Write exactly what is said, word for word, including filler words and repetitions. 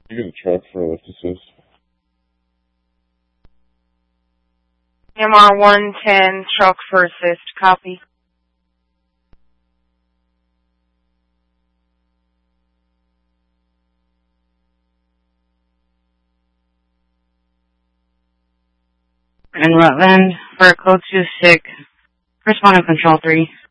You get a truck for lift assist. M R one ten, truck for assist, copy. In Rutland, for code two six, responding control three.